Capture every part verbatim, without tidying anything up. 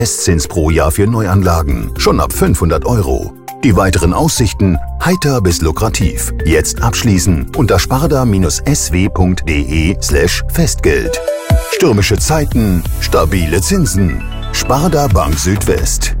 Festzins pro Jahr für Neuanlagen. Schon ab fünfhundert Euro. Die weiteren Aussichten heiter bis lukrativ. Jetzt abschließen unter sparda-sw.de slash Festgeld. Stürmische Zeiten, stabile Zinsen. Sparda Bank Südwest.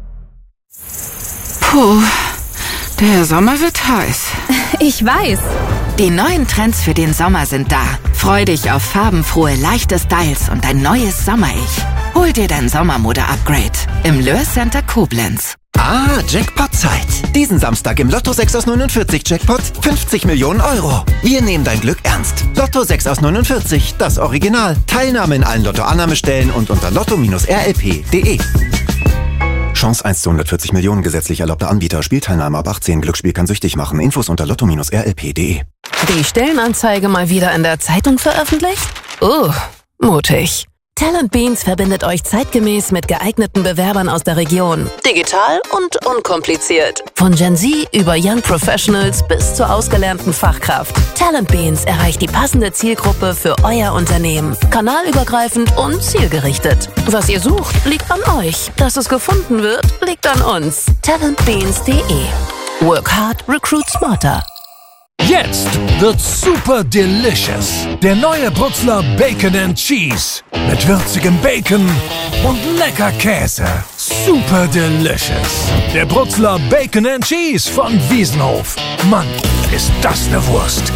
Puh, der Sommer wird heiß. Ich weiß. Die neuen Trends für den Sommer sind da. Freu dich auf farbenfrohe, leichte Styles und ein neues Sommer-Ich. Hol dir dein Sommermode-Upgrade im Löhr Center Koblenz. Ah, Jackpot-Zeit. Diesen Samstag im Lotto sechs aus neunundvierzig Jackpot fünfzig Millionen Euro. Wir nehmen dein Glück ernst. Lotto sechs aus neunundvierzig, das Original. Teilnahme in allen Lotto-Annahmestellen und unter lotto R L P punkt de. Chance eins zu hundertvierzig Millionen, gesetzlich erlaubter Anbieter. Spielteilnahme ab achtzehn. Glücksspiel kann süchtig machen. Infos unter lotto R L P punkt de. Die Stellenanzeige mal wieder in der Zeitung veröffentlicht? Uh, mutig. Talent Beans verbindet euch zeitgemäß mit geeigneten Bewerbern aus der Region. Digital und unkompliziert. Von Gen Z über Young Professionals bis zur ausgelernten Fachkraft. Talent Beans erreicht die passende Zielgruppe für euer Unternehmen. Kanalübergreifend und zielgerichtet. Was ihr sucht, liegt an euch. Dass es gefunden wird, liegt an uns. talent beans punkt de. Work hard, recruit smarter. Jetzt wird's super delicious. Der neue Brutzler Bacon and Cheese. Mit würzigem Bacon und lecker Käse. Super delicious. Der Brutzler Bacon and Cheese von Wiesenhof. Mann, ist das eine Wurst.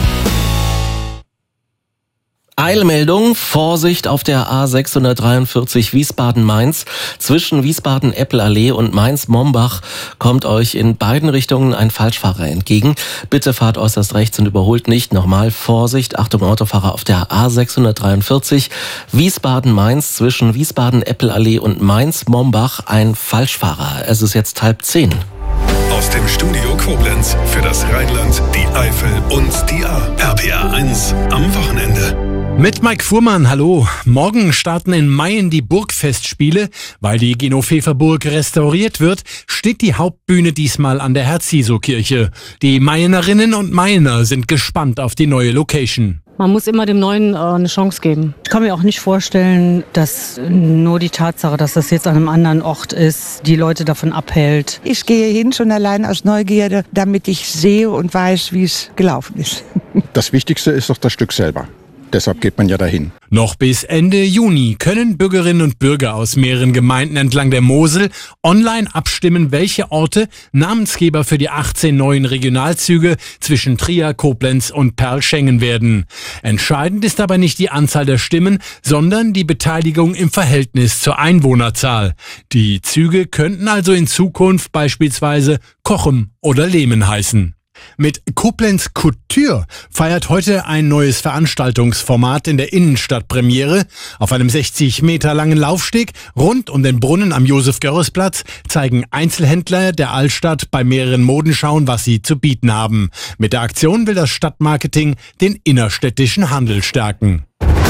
Eilmeldung, Vorsicht auf der A sechshundertdreiundvierzig Wiesbaden-Mainz. Zwischen Wiesbaden-Eppelallee und Mainz-Mombach kommt euch in beiden Richtungen ein Falschfahrer entgegen. Bitte fahrt äußerst rechts und überholt nicht. Nochmal Vorsicht, Achtung Autofahrer auf der A sechshundertdreiundvierzig Wiesbaden-Mainz. Zwischen Wiesbaden-Eppelallee und Mainz-Mombach ein Falschfahrer. Es ist jetzt halb zehn. Aus dem Studio Koblenz für das Rheinland, die Eifel und die A. R P R eins am Wochenende. Mit Mike Fuhrmann, hallo. Morgen starten in Mayen die Burgfestspiele. Weil die Genoveferburg restauriert wird, steht die Hauptbühne diesmal an der Herz-Jesu-Kirche. Die Mayenerinnen und Mayener sind gespannt auf die neue Location. Man muss immer dem Neuen äh, eine Chance geben. Ich kann mir auch nicht vorstellen, dass nur die Tatsache, dass das jetzt an einem anderen Ort ist, die Leute davon abhält. Ich gehe hin schon allein aus Neugierde, damit ich sehe und weiß, wie es gelaufen ist. Das Wichtigste ist doch das Stück selber. Deshalb geht man ja dahin. Noch bis Ende Juni können Bürgerinnen und Bürger aus mehreren Gemeinden entlang der Mosel online abstimmen, welche Orte Namensgeber für die achtzehn neuen Regionalzüge zwischen Trier, Koblenz und Perl-Schengen werden. Entscheidend ist aber nicht die Anzahl der Stimmen, sondern die Beteiligung im Verhältnis zur Einwohnerzahl. Die Züge könnten also in Zukunft beispielsweise Kochem oder Lehmen heißen. Mit Koblenz Couture feiert heute ein neues Veranstaltungsformat in der Innenstadt Premiere. Auf einem sechzig Meter langen Laufsteg rund um den Brunnen am Josef-Görres-Platz zeigen Einzelhändler der Altstadt bei mehreren Modenschauen, was sie zu bieten haben. Mit der Aktion will das Stadtmarketing den innerstädtischen Handel stärken.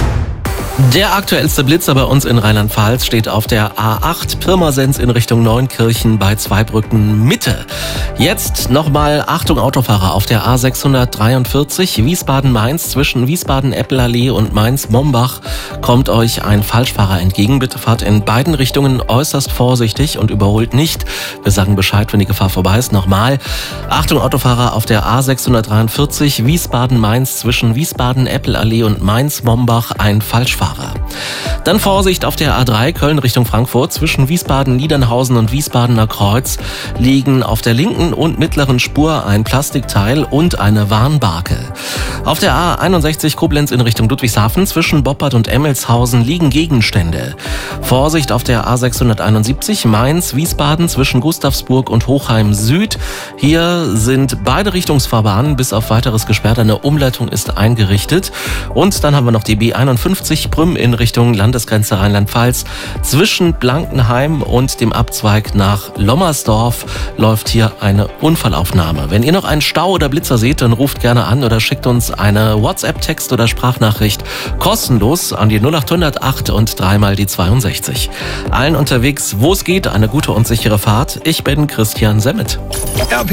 Der aktuellste Blitzer bei uns in Rheinland-Pfalz steht auf der A acht Pirmasens in Richtung Neunkirchen bei Zweibrücken Mitte. Jetzt nochmal Achtung Autofahrer auf der A sechshundertdreiundvierzig Wiesbaden-Mainz zwischen Wiesbaden-Eppelallee und Mainz-Mombach kommt euch ein Falschfahrer entgegen. Bitte fahrt in beiden Richtungen äußerst vorsichtig und überholt nicht. Wir sagen Bescheid, wenn die Gefahr vorbei ist. Nochmal Achtung Autofahrer auf der A sechshundertdreiundvierzig Wiesbaden-Mainz zwischen Wiesbaden-Eppelallee und Mainz-Mombach ein Falschfahrer. Dann Vorsicht auf der A drei Köln Richtung Frankfurt. Zwischen Wiesbaden-Niedernhausen und Wiesbadener Kreuz liegen auf der linken und mittleren Spur ein Plastikteil und eine Warnbarke. Auf der A einundsechzig Koblenz in Richtung Ludwigshafen zwischen Boppard und Emmelshausen liegen Gegenstände. Vorsicht auf der A sechshunderteinundsiebzig Mainz-Wiesbaden zwischen Gustavsburg und Hochheim Süd. Hier sind beide Richtungsfahrbahnen bis auf weiteres gesperrt. Eine Umleitung ist eingerichtet. Und dann haben wir noch die B einundfünfzig Prüm in Richtung Landesgrenze Rheinland-Pfalz. Zwischen Blankenheim und dem Abzweig nach Lommersdorf läuft hier eine Unfallaufnahme. Wenn ihr noch einen Stau oder Blitzer seht, dann ruft gerne an oder schickt uns eine WhatsApp-Text- oder Sprachnachricht kostenlos an die null acht hundert acht und dreimal die zweiundsechzig. Allen unterwegs, wo es geht, eine gute und sichere Fahrt. Ich bin Christian Semmet.